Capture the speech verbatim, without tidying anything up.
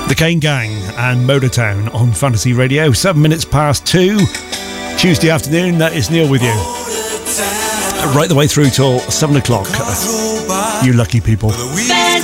The Kane Gang and Motortown on Fantasy Radio. Seven minutes past two. Tuesday afternoon, that is Neil with you. Right the way through till seven o'clock. You lucky people. Fantasy